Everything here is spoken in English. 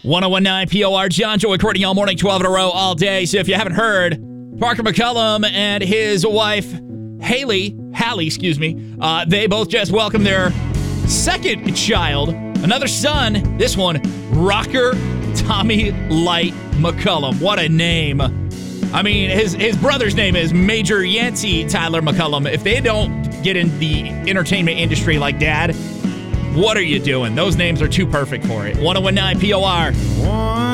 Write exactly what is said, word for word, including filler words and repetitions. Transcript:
ten nineteen P O R, John Joy recording all morning, twelve in a row, all day. So if you haven't heard, Parker McCollum and his wife, Haley, Hallie, excuse me, uh, they both just welcomed their second child, another son. This one, Rocker Tommy Light McCollum. What a name. I mean, his, his brother's name is Major Yancey Tyler McCollum. If they don't get in the entertainment industry like Dad, what are you doing? Those names are too perfect for it. ten nineteen P O R.